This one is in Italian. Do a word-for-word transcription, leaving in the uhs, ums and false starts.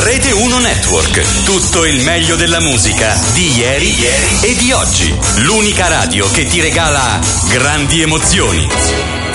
Rete uno Network, tutto il meglio della musica di ieri, di ieri e di oggi. L'unica radio che ti regala grandi emozioni.